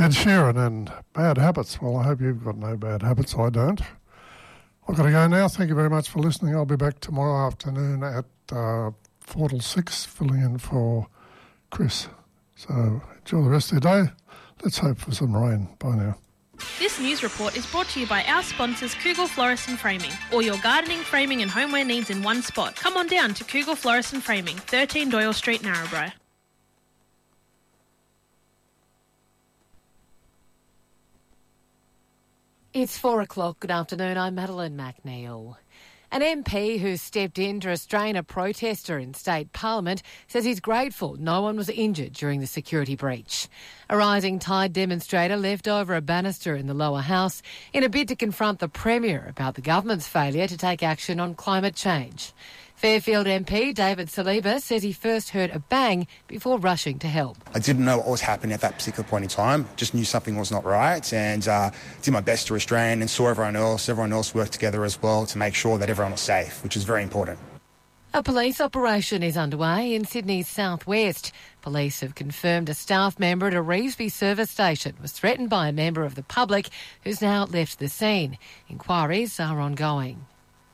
Ed Sheeran and Bad Habits. Well, I hope you've got no bad habits. I don't. I've got to go now. Thank you very much for listening. I'll be back tomorrow afternoon at 4 till 6, filling in for Chris. So enjoy the rest of your day. Let's hope for some rain. Bye now. This news report is brought to you by our sponsors, Kugel Florist and Framing. All your gardening, framing and homeware needs in one spot. Come on down to Kugel Florist and Framing, 13 Doyle Street, Narrabri. It's 4 o'clock. Good afternoon. I'm Madeline McNeil. An MP who stepped in to restrain a protester in state parliament says he's grateful no one was injured during the security breach. A rising tide demonstrator left over a banister in the lower house in a bid to confront the Premier about the government's failure to take action on climate change. Fairfield MP David Saliba says he first heard a bang before rushing to help. I didn't know what was happening at that particular point in time, just knew something was not right, and did my best to restrain and saw everyone else worked together as well to make sure that everyone was safe, which is very important. A police operation is underway in Sydney's southwest. Police have confirmed a staff member at a Revesby service station was threatened by a member of the public who's now left the scene. Inquiries are ongoing.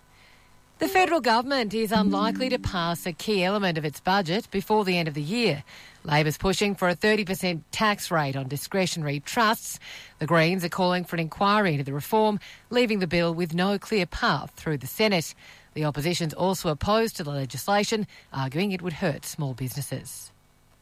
The federal government is unlikely to pass a key element of its budget before the end of the year. Labor's pushing for a 30% tax rate on discretionary trusts. The Greens are calling for an inquiry into the reform, leaving the bill with no clear path through the Senate. The opposition's also opposed to the legislation, arguing it would hurt small businesses.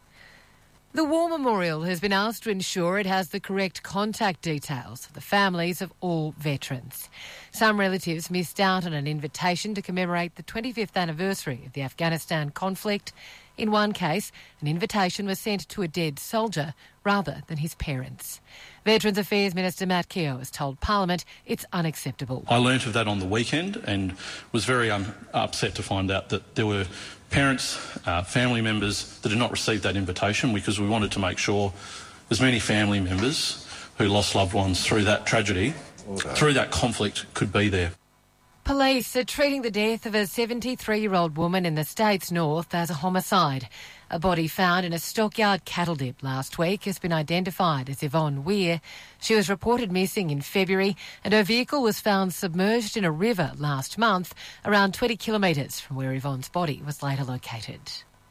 The War Memorial has been asked to ensure it has the correct contact details of the families of all veterans. Some relatives missed out on an invitation to commemorate the 25th anniversary of the Afghanistan conflict. In one case, an invitation was sent to a dead soldier rather than his parents. Veterans Affairs Minister Matt Keogh has told Parliament it's unacceptable. I learnt of that on the weekend and was very upset to find out that there were parents, family members that did not receive that invitation, because we wanted to make sure as many family members who lost loved ones through that tragedy, through that conflict, could be there. Police are treating the death of a 73-year-old woman in the state's north as a homicide. A body found in a stockyard cattle dip last week has been identified as Yvonne Weir. She was reported missing in February and her vehicle was found submerged in a river last month, around 20 kilometres from where Yvonne's body was later located.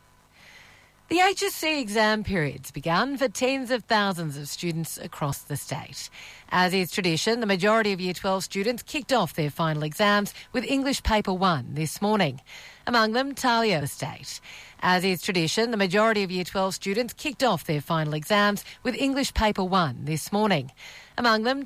The HSC exam period's begun for tens of thousands of students across the state. As is tradition, the majority of Year 12 students kicked off their final exams with English Paper 1 this morning. Among them, Talia Estate. As is tradition, the majority of Year 12 students kicked off their final exams with English Paper 1 this morning. Among them,